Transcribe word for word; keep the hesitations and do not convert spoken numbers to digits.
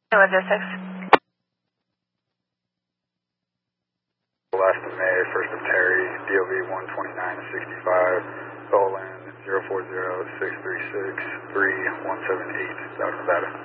Logistics. Last of May, first of Terry, D O V one twenty-nine sixty-five, Olin zero four zero six three six three one seven eight, South Nevada.